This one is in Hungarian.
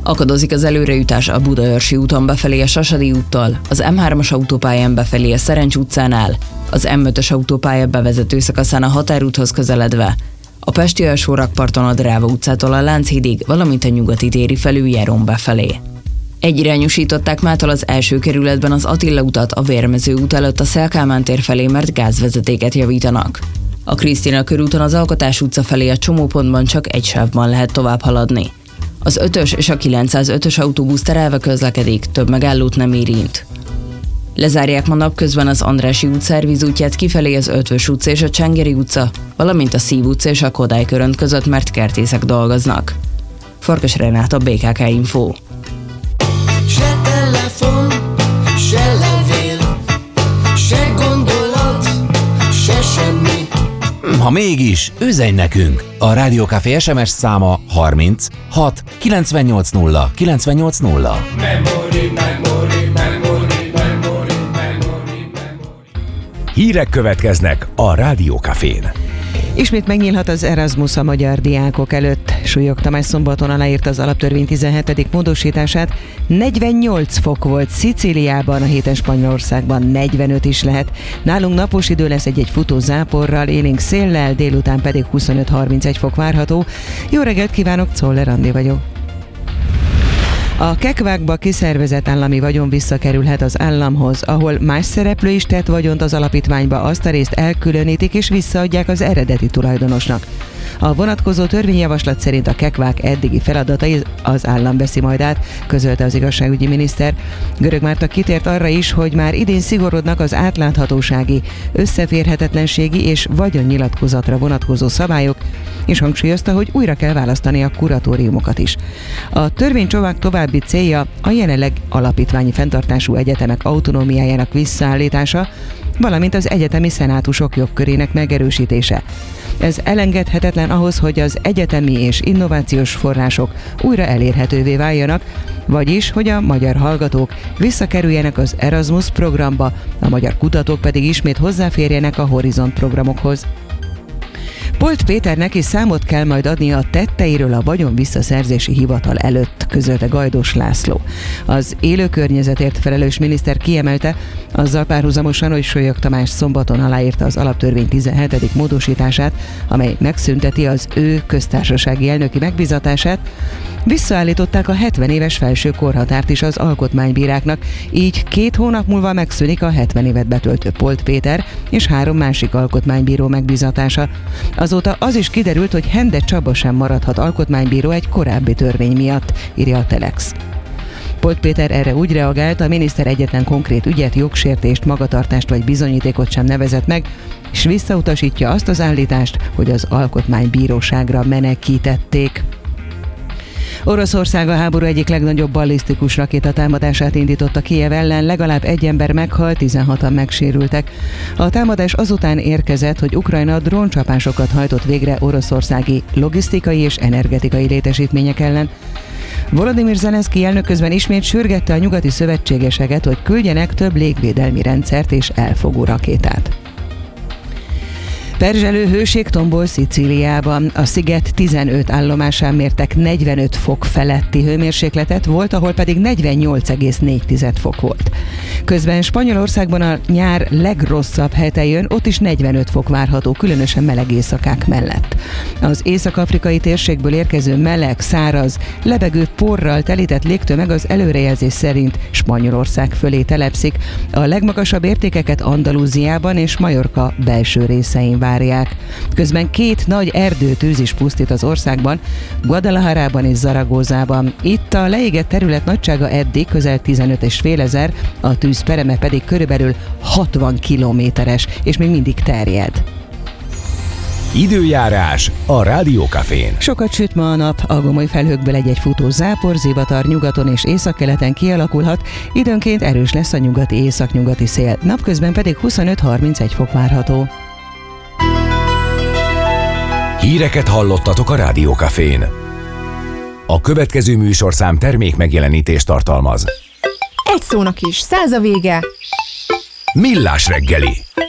Akadozik az előrejutás a Budaörsi úton befelé a Sasadi úttal, az M3-as autópályán befelé a Szerencs utcánál, az M5-ös autópálya bevezető szakaszán a Határúthoz közeledve, a pesti alsó rakparton a Dráva utcától a Lánchídig, valamint a Nyugati téri felüljárón befelé. Egyirányosították mától az első kerületben az Attila utat a Vérmező út előtt a Széll-Kálmán tér felé, mert gázvezetéket javítanak. A Krisztina körúton az Alkotás utca felé a csomópontban csak egy sávban lehet tovább haladni. Az 5-ös és a 905-ös autóbusz terelve közlekedik, több megállót nem érint. Lezárják ma napközben az Andrássy út szervizútját kifelé az Ötvös utca és a Csengeri utca, valamint a Szív utca és a Kodály körönt között, mert kertészek dolgoznak. Farkas Renáta, BKK Info. Se telefon, se levél, se gondolat, se semmi. Ha mégis, üzenj nekünk! A Rádió Café SMS száma 30 6 980 980. Memory. Hírek következnek a Rádió Cafén. Ismét megnyílhat az Erasmus a magyar diákok előtt. Súlyog Tamás szombaton aláírta az alaptörvény 17. módosítását. 48 fok volt Szicíliában, a héten Spanyolországban 45 is lehet. Nálunk napos idő lesz egy futó záporral, élénk széllel, délután pedig 25-31 fok várható. Jó reggelt kívánok, Czoller Andi vagyok. A kekvákba kiszervezett állami vagyon visszakerülhet az államhoz, ahol más szereplő is tett vagyont az alapítványba, azt a részt elkülönítik és visszaadják az eredeti tulajdonosnak. A vonatkozó törvényjavaslat szerint a kekvák eddigi feladatai az állam veszi majd át, közölte az igazságügyi miniszter. Görög Márta kitért arra is, hogy már idén szigorodnak az átláthatósági, összeférhetetlenségi és vagyonnyilatkozatra vonatkozó szabályok, és hangsúlyozta, hogy újra kell választani a kuratóriumokat is. A törvénycsomag további célja a jelenleg alapítványi fenntartású egyetemek autonómiájának visszaállítása, valamint az egyetemi szenátusok jogkörének megerősítése. Ez elengedhetetlen ahhoz, hogy az egyetemi és innovációs források újra elérhetővé váljanak, vagyis, hogy a magyar hallgatók visszakerüljenek az Erasmus programba, a magyar kutatók pedig ismét hozzáférjenek a Horizont programokhoz. Polt Péternek is számot kell majd adnia a tetteiről a vagyon visszaszerzési hivatal előtt, közölte Gajdos László. Az élő környezetért felelős miniszter kiemelte, azzal párhuzamosan, hogy Súlyog Tamás szombaton aláírta az alaptörvény 17. módosítását, amely megszünteti az ő köztársasági elnöki megbízatását, visszaállították a 70 éves felső korhatárt is az alkotmánybíráknak, így 2 hónap múlva megszűnik a 70 évet betöltő Polt Péter és 3 másik alkotmánybíró megbízatása. Azóta az is kiderült, hogy Hende Csaba sem maradhat alkotmánybíró egy korábbi törvény miatt, írja a Telex. Polt Péter erre úgy reagált, a miniszter egyetlen konkrét ügyet, jogsértést, magatartást vagy bizonyítékot sem nevezett meg, és visszautasítja azt az állítást, hogy az alkotmánybíróságra menekítették. Oroszország a háború egyik legnagyobb ballisztikus rakétatámadását indította Kijev ellen, legalább 1 ember meghalt, 16-an megsérültek. A támadás azután érkezett, hogy Ukrajna dróncsapásokat hajtott végre oroszországi logisztikai és energetikai létesítmények ellen. Volodymyr Zelenszky elnök közben ismét sürgette a nyugati szövetségeseket, hogy küldjenek több légvédelmi rendszert és elfogó rakétát. Perzselő hőség tombol Szicíliában. A sziget 15 állomásán mértek 45 fok feletti hőmérsékletet, volt, ahol pedig 48,4 fok volt. Közben Spanyolországban a nyár legrosszabb hete jön, ott is 45 fok várható, különösen meleg éjszakák mellett. Az észak-afrikai térségből érkező meleg, száraz, lebegő porral telített légtömeg az előrejelzés szerint Spanyolország fölé telepszik. A legmagasabb értékeket Andalúziában és Majorka belső részein várják. Közben 2 nagy erdőtűz is pusztít az országban, Guadalajarában és Zaragozában. Itt a leégett terület nagysága eddig közel 15,5 ezer, a tűz pereme pedig körülbelül 60 kilométeres, és még mindig terjed. Időjárás a Rádió Cafén. Sokat süt ma a nap, a gomoly felhőkből egy futó zápor, zivatar nyugaton és északkeleten kialakulhat, időnként erős lesz a nyugati-északnyugati szél, napközben pedig 25-31 fok várható. Híreket hallottatok a Rádió Cafén. A következő műsorszám termék megjelenítést tartalmaz. Egy szónak is 100 a vége. Millás reggeli.